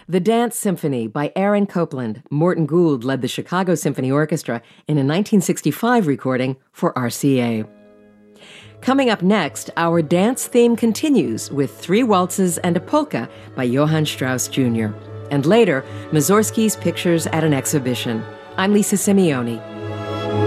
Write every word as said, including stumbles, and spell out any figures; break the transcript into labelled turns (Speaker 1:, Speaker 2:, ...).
Speaker 1: The Dance Symphony by Aaron Copland. Morton Gould led the Chicago Symphony Orchestra in a nineteen sixty-five recording for R C A. Coming up next, our dance theme continues with Three Waltzes and a Polka by Johann Strauss Junior And later, Mussorgsky's Pictures at an Exhibition. I'm Lisa Simeoni.